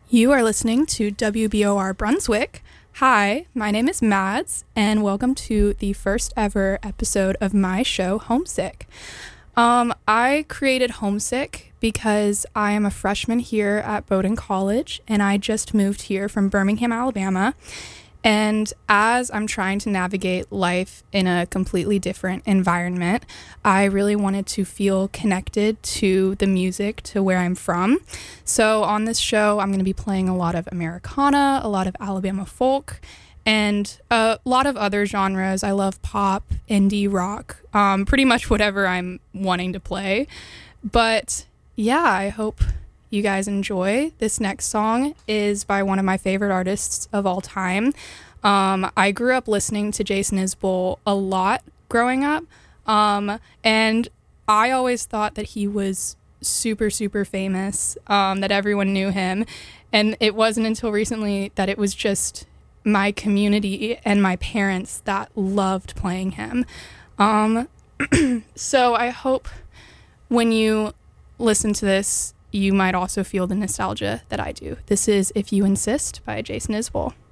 You are listening to WBOR Brunswick. Hi, my name is Mads, and welcome to the first ever episode of my show, Homesick. I created Homesick because I am a freshman here at Bowdoin College, and I just moved here from Birmingham, Alabama. And as I'm trying to navigate life in a completely different environment, I really wanted to feel connected to the music, to where I'm from. So on this show, I'm going to be playing a lot of Americana, a lot of Alabama folk, and a lot of other genres. I love pop, indie, rock, pretty much whatever I'm wanting to play. But yeah, I hope you guys enjoy. This next song is by one of my favorite artists of all time. I grew up listening to Jason Isbell a lot growing up, and I always thought that he was super, super famous, that everyone knew him, and it wasn't until recently that it was just my community and my parents that loved playing him. So I hope when you listen to this, you might also feel the nostalgia that I do. This is If You Insist by Jason Isbell.